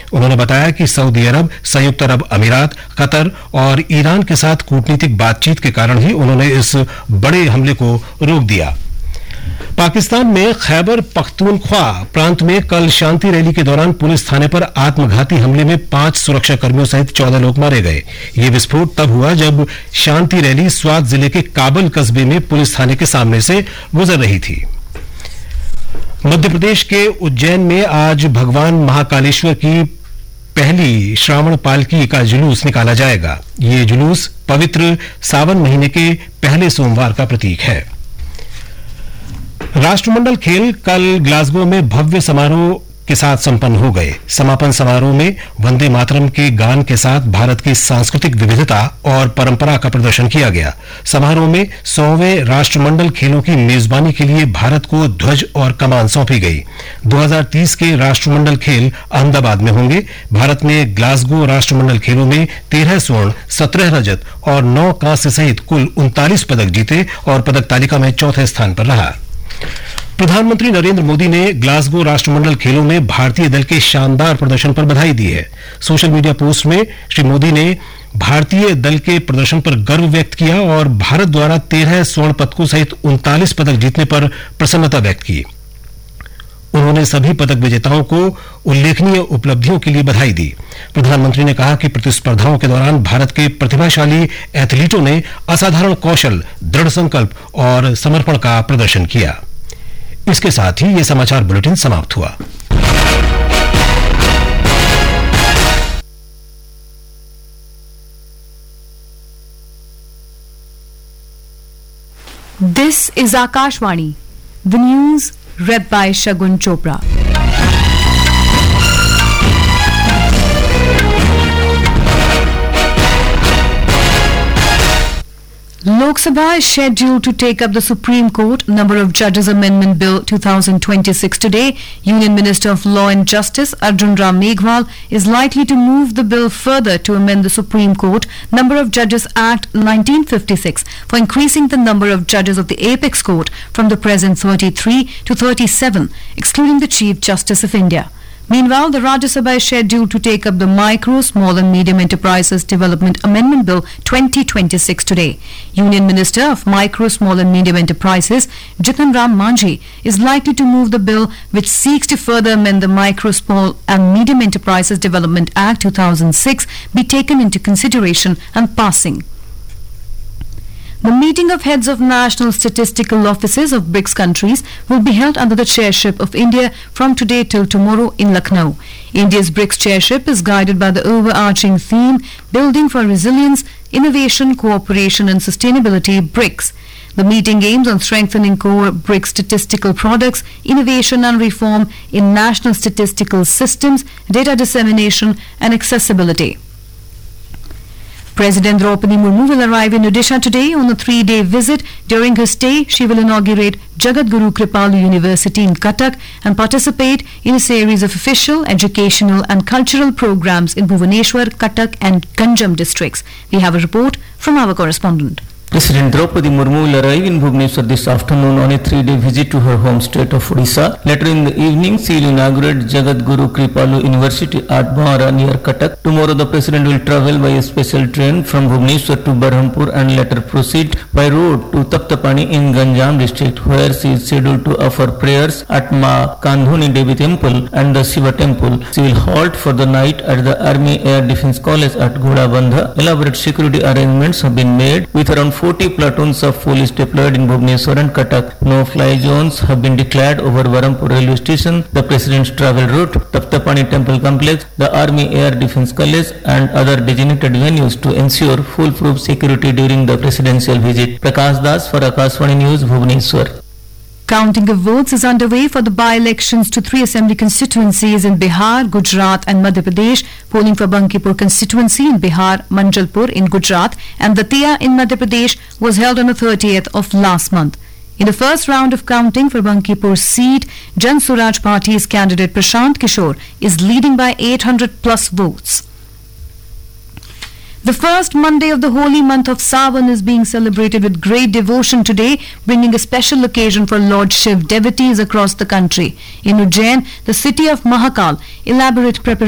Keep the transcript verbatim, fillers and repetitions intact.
उन्होंने बताया कि सऊदी अरब, संयुक्त अरब अमीरात, कतर और ईरान के साथ कूटनीतिक बातचीत के कारण ही उन्होंने इस बड़े हमले को रोक दिया। पाकिस्तान में खैबर पख्तूनख्वा प्रांत में कल शांति रैली के दौरान पुलिस थाने पर आत्मघाती हमले में पांच सुरक्षाकर्मियों सहित चौदह लोग मारे गए। ये विस्फोट तब हुआ जब शांति रैली स्वात जिले के काबल कस्बे में पुलिस थाने के सामने से गुजर रही थी। मध्य प्रदेश के उज्जैन में आज भगवान महाकालेश्वर की पहली श्रावण पालकी का जुलूस निकाला जाएगा। ये जुलूस पवित्र सावन महीने के पहले सोमवार का प्रतीक है। राष्ट्रमंडल खेल कल ग्लासगो में भव्य समारोह के साथ संपन्न हो गए। समापन समारोह में वंदे मातरम के गान के साथ भारत की सांस्कृतिक विविधता और परंपरा का प्रदर्शन किया गया। समारोह में सौवें राष्ट्रमंडल खेलों की मेजबानी के लिए भारत को ध्वज और कमान सौंपी गई। दो हज़ार तीस के राष्ट्रमंडल खेल अहमदाबाद में होंगे। भारत ने ग्लासगो राष्ट्रमंडल खेलों में तेरह स्वर्ण, सत्रह रजत और नौ कांस्य सहित कुल उनतालीस पदक जीते और पदक तालिका में चौथे स्थान पर रहा। प्रधानमंत्री नरेंद्र मोदी ने ग्लासगो राष्ट्रमंडल खेलों में भारतीय दल के शानदार प्रदर्शन पर बधाई दी है। सोशल मीडिया पोस्ट में श्री मोदी ने भारतीय दल के प्रदर्शन पर गर्व व्यक्त किया और भारत द्वारा तेरह स्वर्ण पदकों सहित उनतालीस पदक जीतने पर प्रसन्नता व्यक्त की। उन्होंने सभी पदक विजेताओं को उल्लेखनीय उपलब्धियों के लिए बधाई दी। प्रधानमंत्री ने कहा कि प्रतिस्पर्धाओं के दौरान भारत के प्रतिभाशाली एथलीटों ने असाधारण कौशल, दृढ़ संकल्प और समर्पण का प्रदर्शन किया। इसके साथ ही ये समाचार बुलेटिन समाप्त हुआ। This is Akashvani. The news read by Shagun Chopra. Lok Sabha is scheduled to take up the Supreme Court Number of Judges Amendment Bill twenty twenty-six today. Union Minister of Law and Justice Arjun Ram Meghwal is likely to move the bill further to amend the Supreme Court Number of Judges Act nineteen fifty-six for increasing the number of judges of the Apex Court from the present thirty-three to thirty-seven, excluding the Chief Justice of India. Meanwhile, the Rajya Sabha is scheduled to take up the Micro, Small and Medium Enterprises Development Amendment Bill twenty twenty-six today. Union Minister of Micro, Small and Medium Enterprises, Jitan Ram Manjhi, is likely to move the bill which seeks to further amend the Micro, Small and Medium Enterprises Development Act two thousand six be taken into consideration and passing. The meeting of heads of national statistical offices of BRICS countries will be held under the chairship of India from today till tomorrow in Lucknow. India's BRICS chairship is guided by the overarching theme Building for Resilience, Innovation, Cooperation and Sustainability BRICS. The meeting aims on strengthening core BRICS statistical products, innovation and reform in national statistical systems, data dissemination and accessibility. President Draupadi Murmu will arrive in Odisha today on a three-day visit. During her stay, she will inaugurate Jagadguru Kripalu University in Cuttack and participate in a series of official, educational and cultural programs in Bhubaneswar, Cuttack and Ganjam districts. We have a report from our correspondent. President Draupadi Murmu will arrive in Bhubaneswar this afternoon on a three-day visit to her home state of Odisha. Later in the evening, she will inaugurate Jagadguru Kripalu University at Bhara near Cuttack. Tomorrow, the President will travel by a special train from Bhubaneswar to Berhampur and later proceed by road to Taptapani in Ganjam district, where she is scheduled to offer prayers at Ma Kandhuni Devi Temple and the Shiva Temple. She will halt for the night at the Army Air Defence College at Ghodabandha. Elaborate security arrangements have been made with around forty platoons of police deployed in Bhubaneswar and Cuttack. No-fly zones have been declared over Berampur railway station, the President's travel route, Taptapani Temple Complex, the Army Air Defence College and other designated venues to ensure foolproof security during the presidential visit. Prakash Das for Akashvani News, Bhubaneswar. Counting of votes is underway for the by-elections to three assembly constituencies in Bihar, Gujarat and Madhya Pradesh. Polling for Bankipur constituency in Bihar, Manjalpur in Gujarat and Datia in Madhya Pradesh was held on the thirtieth of last month. In the first round of counting for Bankipur seat, Jan Suraj Party's candidate Prashant Kishore is leading by eight hundred plus votes. The first Monday of the holy month of Sawan is being celebrated with great devotion today, bringing a special occasion for Lord Shiv devotees across the country. In Ujjain, the city of Mahakal, elaborate preparations